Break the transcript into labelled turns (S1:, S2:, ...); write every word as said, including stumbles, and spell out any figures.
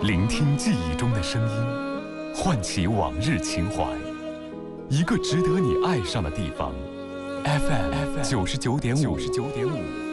S1: 聆听记忆中的声音，唤起往日情怀。一个值得你爱上的地方 ，F M 九十九点五，九十九点五。